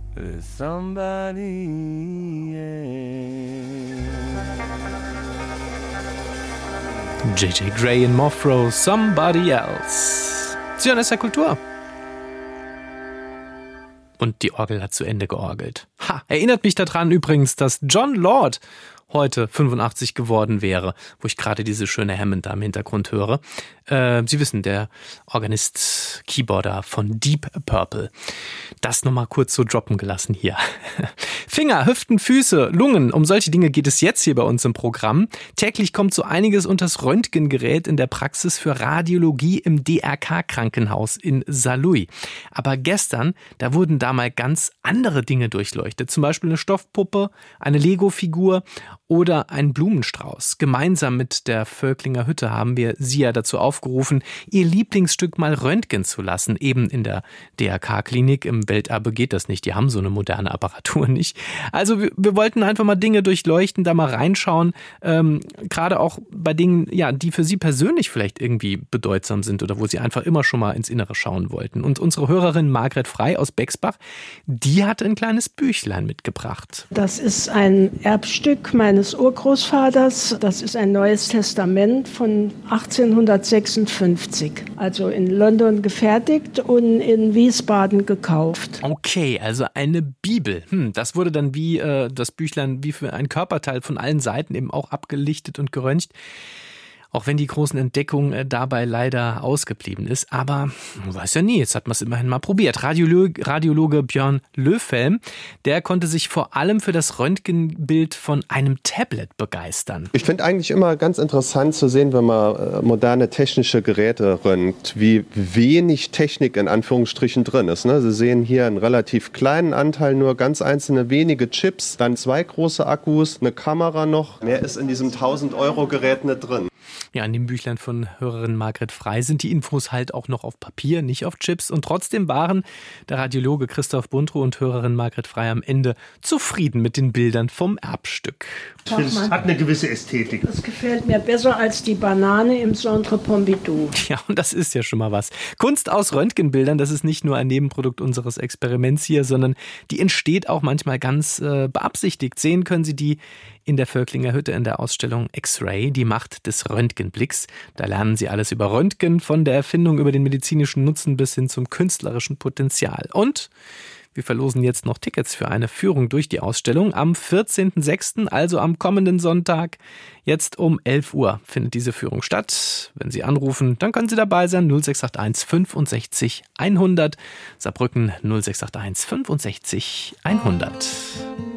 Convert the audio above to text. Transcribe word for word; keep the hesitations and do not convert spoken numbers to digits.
Somebody else. J J Grey in Mothro, Somebody Else. Sie hören S R Kultur. Und die Orgel hat zu Ende georgelt. Ha, erinnert mich daran übrigens, dass Jon Lord heute fünfundachtzig geworden wäre, wo ich gerade diese schöne Hammond da im Hintergrund höre. Äh, Sie wissen, der Organist, Keyboarder von Deep Purple. Das nochmal kurz so droppen gelassen hier. Finger, Hüften, Füße, Lungen, um solche Dinge geht es jetzt hier bei uns im Programm. Täglich kommt so einiges unters Röntgengerät in der Praxis für Radiologie im D R K-Krankenhaus in Saarlouis. Aber gestern, da wurden da mal ganz andere Dinge durchleuchtet. Zum Beispiel eine Stoffpuppe, eine Lego-Figur oder ein Blumenstrauß. Gemeinsam mit der Völklinger Hütte haben wir Sie ja dazu aufgerufen, Ihr Lieblingsstück mal röntgen zu lassen. Eben in der D R K-Klinik im Welterbe geht das nicht. Die haben so eine moderne Apparatur nicht. Also wir, wir wollten einfach mal Dinge durchleuchten, da mal reinschauen. Ähm, gerade auch bei Dingen, ja, die für Sie persönlich vielleicht irgendwie bedeutsam sind oder wo Sie einfach immer schon mal ins Innere schauen wollten. Und unsere Hörerin Margret Frei aus Bexbach, die hat ein kleines Büchlein mitgebracht. Das ist ein Erbstück meines Urgroßvaters. Das ist ein Neues Testament von achtzehnhundertsechsundfünfzig. Also in London gefertigt und in Wiesbaden gekauft. Okay, also eine Bibel. Hm, das wurde dann wie äh, das Büchlein, wie für ein Körperteil von allen Seiten eben auch abgelichtet und geröntgt. Auch wenn die großen Entdeckung äh, dabei leider ausgeblieben ist. Aber man weiß ja nie, jetzt hat man es immerhin mal probiert. Radiologe, Radiologe Björn Löffelm, der konnte sich vor allem für das Röntgenbild von einem Tablet begeistern. Ich finde eigentlich immer ganz interessant zu sehen, wenn man äh, moderne technische Geräte röntgt, wie wenig Technik in Anführungsstrichen drin ist. Ne? Sie sehen hier einen relativ kleinen Anteil, nur ganz einzelne wenige Chips, dann zwei große Akkus, eine Kamera noch. Mehr ist in diesem tausend-Euro-Gerät nicht drin. Ja, in dem Büchlein von Hörerin Margret Frei sind die Infos halt auch noch auf Papier, nicht auf Chips. Und trotzdem waren der Radiologe Christoph Buntrow und Hörerin Margret Frei am Ende zufrieden mit den Bildern vom Erbstück. Es hat eine gewisse Ästhetik. Das gefällt mir besser als die Banane im Centre Pompidou. Ja, und das ist ja schon mal was. Kunst aus Röntgenbildern, das ist nicht nur ein Nebenprodukt unseres Experiments hier, sondern die entsteht auch manchmal ganz äh, beabsichtigt. Sehen können Sie die in der Völklinger Hütte in der Ausstellung X-Ray, die Macht des Röntgenblicks. Da lernen Sie alles über Röntgen, von der Erfindung über den medizinischen Nutzen bis hin zum künstlerischen Potenzial. Und wir verlosen jetzt noch Tickets für eine Führung durch die Ausstellung am vierzehnten sechsten, also am kommenden Sonntag. Jetzt um elf Uhr findet diese Führung statt. Wenn Sie anrufen, dann können Sie dabei sein. null sechs acht eins fünfundsechzig hundert. Saarbrücken null sechs acht eins fünfundsechzig hundert.